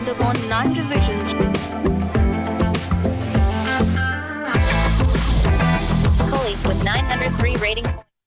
upon 9 divisions. Colleague with 903 rating.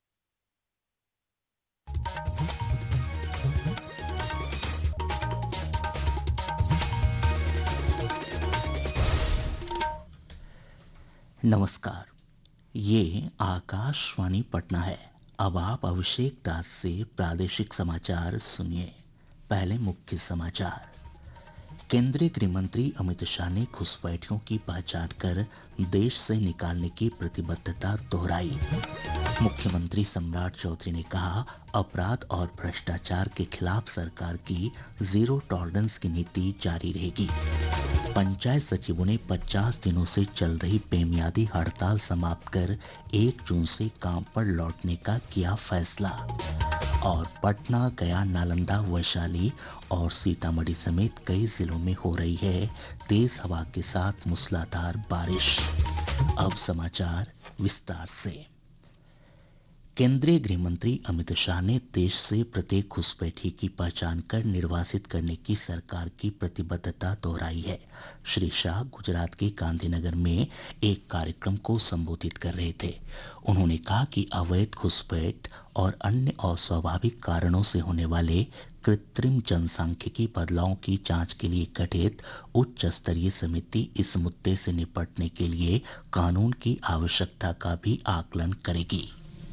नमस्कार, ये आकाशवाणी पटना है। अब आप अभिषेक दास से प्रादेशिक समाचार सुनिए। पहले मुख्य समाचार। केंद्रीय गृह मंत्री अमित शाह ने घुसपैठियों की पहचान कर देश से निकालने की प्रतिबद्धता दोहराई। मुख्यमंत्री सम्राट चौधरी ने कहा, अपराध और भ्रष्टाचार के खिलाफ सरकार की जीरो टॉलरेंस की नीति जारी रहेगी। पंचायत सचिवों ने 50 दिनों से चल रही बेमियादी हड़ताल समाप्त कर 1 जून से काम पर लौटने का किया फैसला। और पटना, गया, नालंदा, वैशाली और सीतामढ़ी समेत कई जिलों में हो रही है तेज हवा के साथ मूसलाधार बारिश। अब समाचार विस्तार से। केंद्रीय गृह मंत्री अमित शाह ने देश से प्रत्येक घुसपैठी की पहचान कर निर्वासित करने की सरकार की प्रतिबद्धता दोहराई है। श्री शाह गुजरात के गांधीनगर में एक कार्यक्रम को संबोधित कर रहे थे। उन्होंने कहा कि अवैध घुसपैठ और अन्य अस्वाभाविक कारणों से होने वाले कृत्रिम जनसांख्यिकी बदलावों की जांच के लिए गठित उच्च स्तरीय समिति इस मुद्दे से निपटने के लिए कानून की आवश्यकता का भी आकलन करेगी।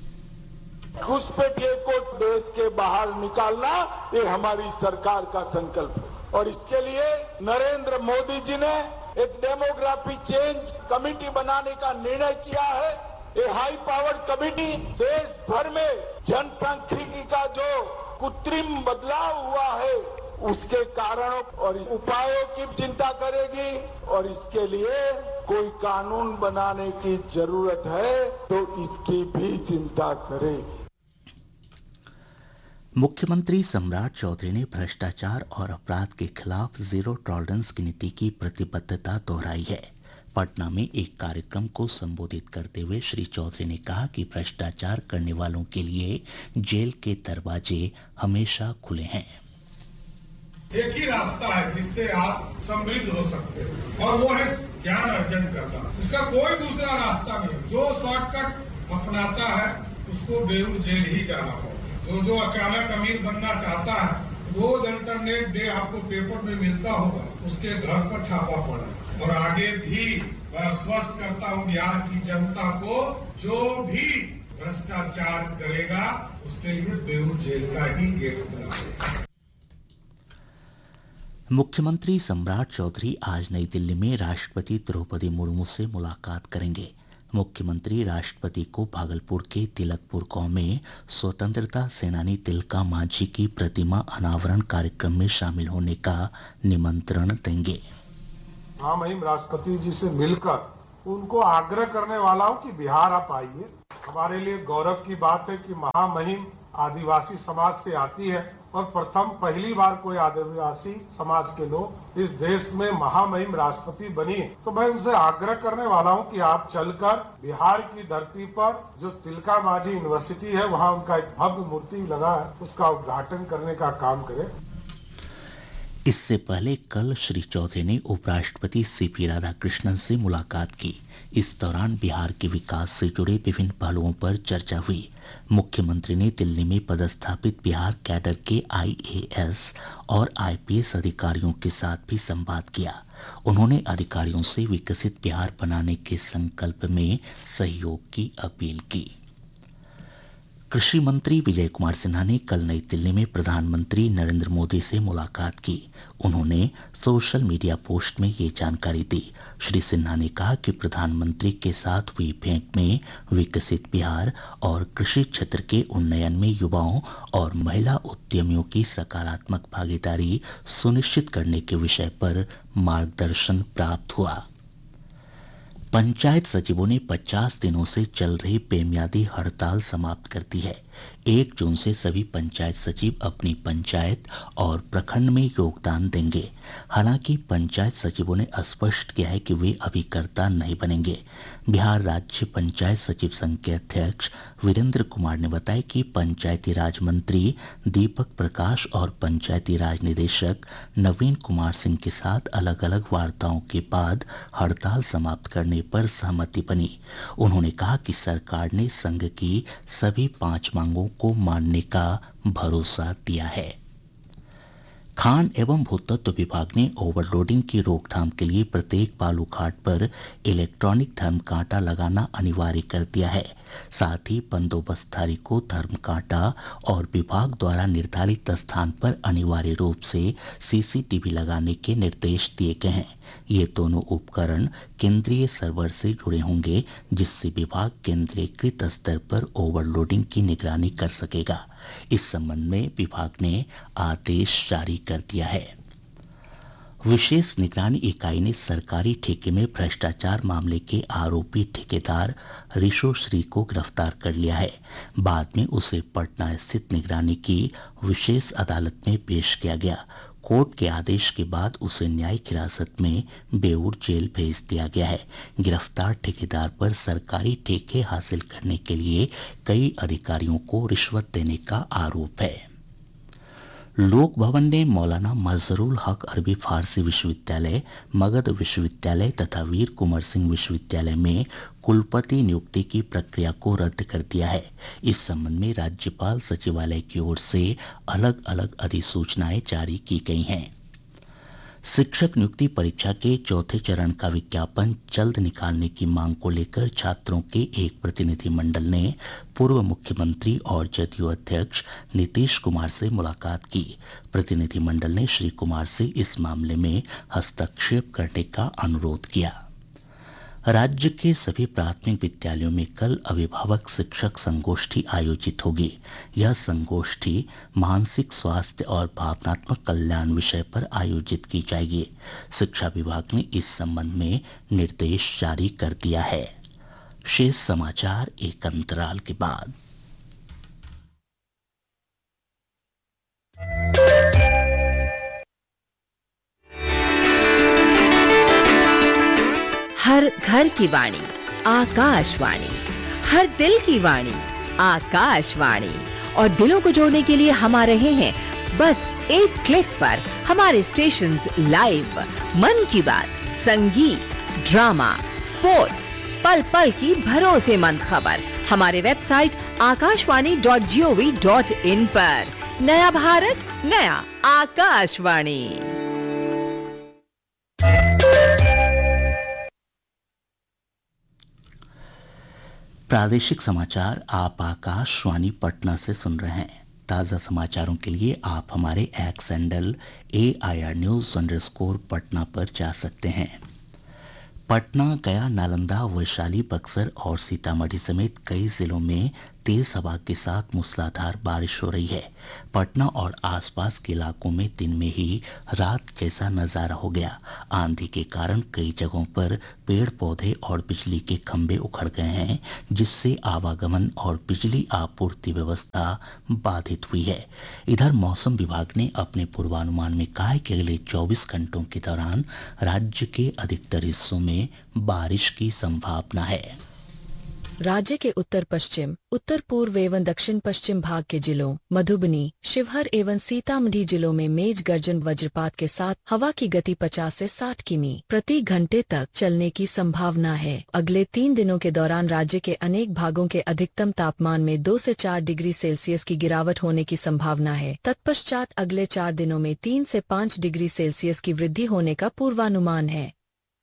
घुसपैठियों को देश के बाहर निकालना ये हमारी सरकार का संकल्प है और इसके लिए नरेंद्र मोदी जी ने एक डेमोग्राफी चेंज कमेटी बनाने का निर्णय किया है। ये हाई पावर कमेटी देश भर में जनसांख्यिकी का जो कृत्रिम बदलाव हुआ है उसके कारणों और उपायों की चिंता करेगी और इसके लिए कोई कानून बनाने की जरूरत है तो इसकी भी चिंता करेगी। मुख्यमंत्री सम्राट चौधरी ने भ्रष्टाचार और अपराध के खिलाफ जीरो टॉलरेंस की नीति की प्रतिबद्धता दोहराई है। पटना में एक कार्यक्रम को संबोधित करते हुए श्री चौधरी ने कहा कि भ्रष्टाचार करने वालों के लिए जेल के दरवाजे हमेशा खुले हैं। एक ही रास्ता है जिससे आप समृद्ध हो सकते हो और वो है ज्ञान अर्जन करना। इसका कोई दूसरा रास्ता नहीं। जो शॉर्टकट अपनाता है उसको बेऊर जेल ही जाना होगा। जो अचानक अमीर बनना चाहता है, रोज इंटरनेट डे आपको पेपर में मिलता होगा, उसके घर पर छापा पड़ा। और आगे भी मैं आश्वस्त करता हूँ बिहार की जनता को, जो भी भ्रष्टाचार करेगा उसके लिए बेऊर जेल का ही गेट खुला है। मुख्यमंत्री सम्राट चौधरी आज नई दिल्ली में राष्ट्रपति द्रौपदी मुर्मू से मुलाकात करेंगे। मुख्यमंत्री राष्ट्रपति को भागलपुर के तिलकपुर गांव में स्वतंत्रता सेनानी तिलका मांझी की प्रतिमा अनावरण कार्यक्रम में शामिल होने का निमंत्रण देंगे। महामहिम राष्ट्रपति जी से मिलकर उनको आग्रह करने वाला हूं कि बिहार आप आइए। हमारे लिए गौरव की बात है कि महामहिम आदिवासी समाज से आती है और पहली बार कोई आदिवासी समाज के लोग इस देश में महामहिम राष्ट्रपति बनी। तो मैं उनसे आग्रह करने वाला हूं कि आप चलकर बिहार की धरती पर जो तिलका मांझी यूनिवर्सिटी है वहां उनका एक भव्य मूर्ति लगा है उसका उद्घाटन करने का काम करें। इससे पहले कल श्री चौधरी ने उपराष्ट्रपति सीपी राधाकृष्णन से मुलाकात की। इस दौरान बिहार के विकास से जुड़े विभिन्न पहलुओं पर चर्चा हुई। मुख्यमंत्री ने दिल्ली में पदस्थापित बिहार कैडर के आईएएस और आईपीएस अधिकारियों के साथ भी संवाद किया। उन्होंने अधिकारियों से विकसित बिहार बनाने के संकल्प में सहयोग की अपील की। कृषि मंत्री विजय कुमार सिन्हा ने कल नई दिल्ली में प्रधानमंत्री नरेंद्र मोदी से मुलाकात की। उन्होंने सोशल मीडिया पोस्ट में ये जानकारी दी। श्री सिन्हा ने कहा कि प्रधानमंत्री के साथ हुई भेंट में विकसित बिहार और कृषि क्षेत्र के उन्नयन में युवाओं और महिला उद्यमियों की सकारात्मक भागीदारी सुनिश्चित करने के विषय पर मार्गदर्शन प्राप्त हुआ। पंचायत सचिवों ने 50 दिनों से चल रही बेमियादी हड़ताल समाप्त कर दी है। 1 जून से सभी पंचायत सचिव अपनी पंचायत और प्रखंड में योगदान देंगे। हालांकि पंचायत सचिवों ने स्पष्ट किया है कि वे अभिकर्ता नहीं बनेंगे। बिहार राज्य पंचायत सचिव संघ के अध्यक्ष वीरेंद्र कुमार ने बताया कि पंचायती राज मंत्री दीपक प्रकाश और पंचायती राज निदेशक नवीन कुमार सिंह के साथ अलग अलग वार्ताओं के बाद हड़ताल समाप्त करने पर सहमति बनी। उन्होंने कहा कि सरकार ने संघ की सभी 5 मांगों को मानने का भरोसा दिया है। खान एवं भूतत्व विभाग ने ओवरलोडिंग की रोकथाम के लिए प्रत्येक बालू घाट पर इलेक्ट्रॉनिक धर्म कांटा लगाना अनिवार्य कर दिया है। साथ ही बंदोबस्तधारी को धर्म कांटा और विभाग द्वारा निर्धारित स्थान पर अनिवार्य रूप से सीसीटीवी लगाने के निर्देश दिए गए हैं। ये दोनों उपकरण केंद्रीय सर्वर से जुड़े होंगे, जिससे विभाग केंद्रीकृत स्तर पर ओवरलोडिंग की निगरानी कर सकेगा। इस संबंध में विभाग ने आदेश जारी कर दिया है। विशेष निगरानी इकाई ने सरकारी ठेके में भ्रष्टाचार मामले के आरोपी ठेकेदार ऋषु श्री को गिरफ्तार कर लिया है। बाद में उसे पटना स्थित निगरानी की विशेष अदालत में पेश किया गया। कोर्ट के आदेश के बाद उसे न्यायिक हिरासत में बेऊर जेल भेज दिया गया है। गिरफ्तार ठेकेदार पर सरकारी ठेके हासिल करने के लिए कई अधिकारियों को रिश्वत देने का आरोप है। लोक भवन ने मौलाना मजहरुल हक अरबी फारसी विश्वविद्यालय, मगध विश्वविद्यालय तथा वीर कुंवर सिंह विश्वविद्यालय में कुलपति नियुक्ति की प्रक्रिया को रद्द कर दिया है। इस संबंध में राज्यपाल सचिवालय की ओर से अलग अलग अधिसूचनाएं जारी की गई हैं। शिक्षक नियुक्ति परीक्षा के चौथे चरण का विज्ञापन जल्द निकालने की मांग को लेकर छात्रों के एक प्रतिनिधिमंडल ने पूर्व मुख्यमंत्री और जदयू अध्यक्ष नीतीश कुमार से मुलाकात की। प्रतिनिधिमंडल ने श्री कुमार से इस मामले में हस्तक्षेप करने का अनुरोध किया। राज्य के सभी प्राथमिक विद्यालयों में कल अभिभावक शिक्षक संगोष्ठी आयोजित होगी। यह संगोष्ठी मानसिक स्वास्थ्य और भावनात्मक कल्याण विषय पर आयोजित की जाएगी। शिक्षा विभाग ने इस संबंध में निर्देश जारी कर दिया है। शेष समाचार एक अंतराल के बाद। हर घर की वाणी आकाशवाणी, हर दिल की वाणी आकाशवाणी। और दिलों को जोड़ने के लिए हम आ रहे हैं बस एक क्लिक पर। हमारे स्टेशंस लाइव, मन की बात, संगीत, ड्रामा, स्पोर्ट्स, पल पल की भरोसेमंद खबर हमारे वेबसाइट akashvani.gov.in पर। नया भारत, नया आकाशवाणी। प्रादेशिक समाचार आप आकाशवाणी पटना से सुन रहे हैं। ताज़ा समाचारों के लिए आप हमारे x handle AIR News_ Patna पर जा सकते हैं। पटना, गया, नालंदा, वैशाली, बक्सर और सीतामढ़ी समेत कई जिलों में तेज हवा के साथ मूसलाधार बारिश हो रही है। पटना और आसपास के इलाकों में दिन में ही रात जैसा नजारा हो गया। आंधी के कारण कई जगहों पर पेड़ पौधे और बिजली के खंभे उखड़ गए हैं, जिससे आवागमन और बिजली आपूर्ति व्यवस्था बाधित हुई है। इधर मौसम विभाग ने अपने पूर्वानुमान में कहा है कि अगले 24 घंटों के दौरान राज्य के अधिकतर हिस्सों में बारिश की संभावना है। राज्य के उत्तर पश्चिम, उत्तर पूर्व एवं दक्षिण पश्चिम भाग के जिलों मधुबनी, शिवहर एवं सीतामढ़ी जिलों में मेघ गर्जन वज्रपात के साथ हवा की गति 50 से 60 किमी प्रति घंटे तक चलने की संभावना है। अगले 3 दिनों के दौरान राज्य के अनेक भागों के अधिकतम तापमान में 2 से 4 डिग्री सेल्सियस की गिरावट होने की संभावना है। तत्पश्चात अगले 4 दिनों में 3 से 5 डिग्री सेल्सियस की वृद्धि होने का पूर्वानुमान है।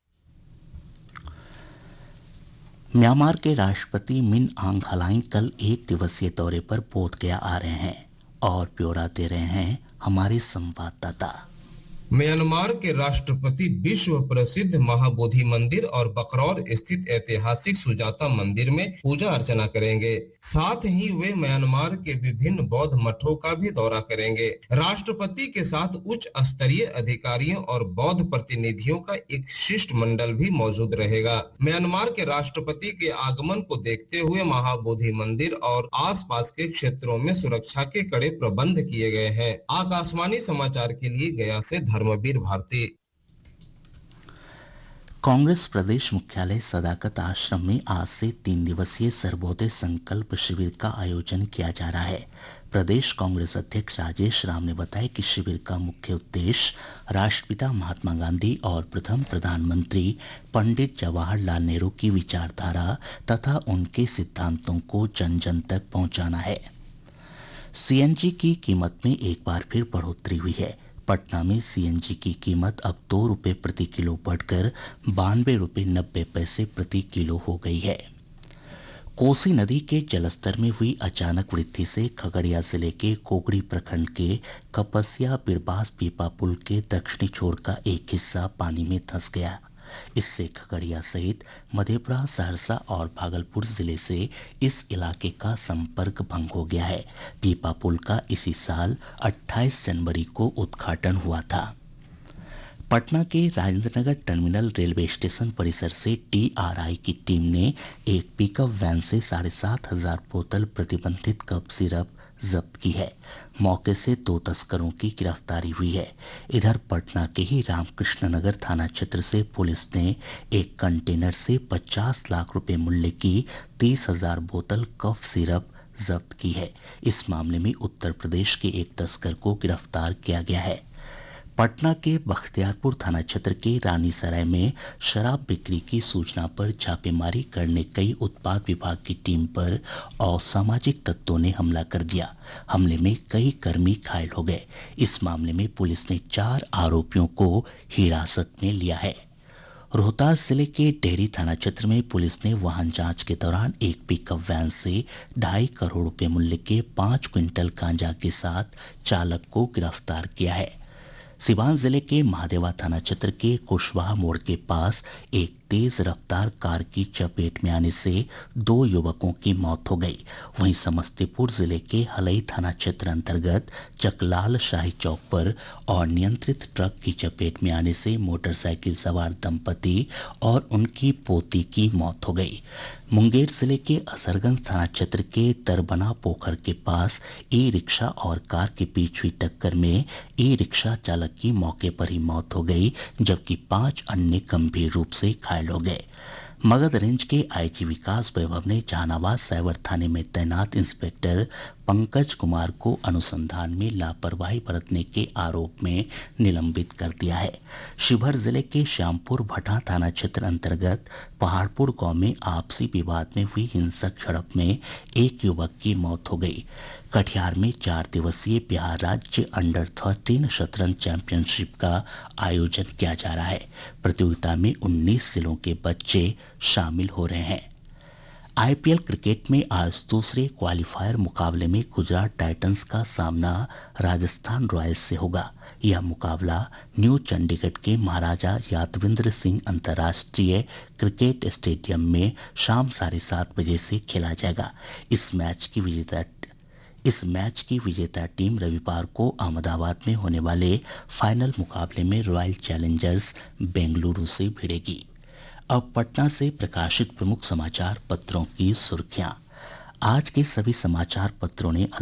म्यांमार के राष्ट्रपति मिन आंग हलाइंग कल 1 दिवसीय दौरे पर बोधगया आ रहे हैं और ब्यौरा दे रहे हैं हमारे संवाददाता। म्यांमार के राष्ट्रपति विश्व प्रसिद्ध महाबोधि मंदिर और बकरौर स्थित ऐतिहासिक सुजाता मंदिर में पूजा अर्चना करेंगे। साथ ही वे म्यांमार के विभिन्न बौद्ध मठों का भी दौरा करेंगे। राष्ट्रपति के साथ उच्च स्तरीय अधिकारियों और बौद्ध प्रतिनिधियों का एक शिष्टमंडल भी मौजूद रहेगा। म्यांमार के राष्ट्रपति के आगमन को देखते हुए महाबोधि मंदिर और आसपास के क्षेत्रों में सुरक्षा के कड़े प्रबंध किए गए हैं। आकाशवाणी समाचार के लिए गया से धर्मवीर भारती। कांग्रेस प्रदेश मुख्यालय सदाकत आश्रम में आज से 3 दिवसीय सर्वोदय संकल्प शिविर का आयोजन किया जा रहा है। प्रदेश कांग्रेस अध्यक्ष राजेश राम ने बताया कि शिविर का मुख्य उद्देश्य राष्ट्रपिता महात्मा गांधी और प्रथम प्रधानमंत्री पंडित जवाहरलाल नेहरू की विचारधारा तथा उनके सिद्धांतों को जन जन तक पहुंचाना है। सीएनजी की कीमत में एक बार फिर बढ़ोतरी हुई है। पटना में सीएनजी की कीमत अब 2 रुपये प्रति किलो बढ़कर 92 रुपये 90 पैसे प्रति किलो हो गई है। कोसी नदी के जलस्तर में हुई अचानक वृद्धि से खगड़िया जिले के कोकड़ी प्रखंड के कपसिया बिरबास पीपा पुल के दक्षिणी छोर का एक हिस्सा पानी में धंस गया। इससे खगड़िया सहित मधेपुरा, सहरसा और भागलपुर जिले से इस इलाके का संपर्क भंग हो गया है। पीपा पुल का इसी साल 28 जनवरी को उद्घाटन हुआ था। पटना के राजेंद्रनगर टर्मिनल रेलवे स्टेशन परिसर से टीआरआई की टीम ने एक पिकअप वैन से 7,500 बोतल प्रतिबंधित कफ सिरप जब्त की है। मौके से 2 तस्करों की गिरफ्तारी हुई है। इधर पटना के ही रामकृष्ण नगर थाना क्षेत्र से पुलिस ने एक कंटेनर से 50 लाख रुपए मूल्य की 30,000 बोतल कफ सिरप जब्त की है। इस मामले में उत्तर प्रदेश के एक तस्कर को गिरफ्तार किया गया है। पटना के बख्तियारपुर थाना क्षेत्र के रानीसराय में शराब बिक्री की सूचना पर छापेमारी करने गई उत्पाद विभाग की टीम पर असामाजिक तत्वों ने हमला कर दिया। हमले में कई कर्मी घायल हो गए। इस मामले में पुलिस ने 4 आरोपियों को हिरासत में लिया है। रोहतास जिले के डेहरी थाना क्षेत्र में पुलिस ने वाहन जांच के दौरान एक पिकअप वैन से 2.5 करोड़ रुपए मूल्य के 5 क्विंटल गांजा के साथ चालक को गिरफ्तार किया है। सिवान जिले के महादेवा थाना क्षेत्र के कुशवाहा मोड़ के पास एक तेज रफ्तार कार की चपेट में आने से 2 युवकों की मौत हो गई। वहीं समस्तीपुर जिले के हलई थाना क्षेत्र अंतर्गत चकलाल शाही चौक पर अनियंत्रित ट्रक की चपेट में आने से मोटरसाइकिल सवार दंपति और उनकी पोती की मौत हो गई। मुंगेर जिले के असरगंज थाना क्षेत्र के तरबना पोखर के पास ई रिक्शा और कार के बीच हुई टक्कर में ई रिक्शा चालक की मौके पर ही मौत हो गई, जबकि 5 अन्य गंभीर रूप से घायल हो गए। मगध रेंज के आईजी विकास वैभव ने जहानाबाद साइबर थाने में तैनात इंस्पेक्टर पंकज कुमार को अनुसंधान में लापरवाही बरतने के आरोप में निलंबित कर दिया है। शिवहर जिले के श्यामपुर भटा थाना क्षेत्र अंतर्गत पहाड़पुर गांव में आपसी विवाद में हुई हिंसक झड़प में एक युवक की मौत हो गई। कटिहार में 4 दिवसीय बिहार राज्य अंडर 13 शतरंज चैंपियनशिप का आयोजन किया जा रहा है। प्रतियोगिता में 19 जिलों के बच्चे शामिल हो रहे हैं। आईपीएल क्रिकेट में आज दूसरे क्वालिफायर मुकाबले में गुजरात टाइटंस का सामना राजस्थान रॉयल्स से होगा। यह मुकाबला न्यू चंडीगढ़ के महाराजा यादविंद्र सिंह अंतर्राष्ट्रीय क्रिकेट स्टेडियम में शाम 7:30 बजे से खेला जाएगा। इस मैच की विजेता टीम रविवार को अहमदाबाद में होने वाले फाइनल मुकाबले में रॉयल चैलेंजर्स बेंगलुरु से भिड़ेगी। अब पटना से प्रकाशित प्रमुख समाचार पत्रों की सुर्खियां। आज के सभी समाचार पत्रों ने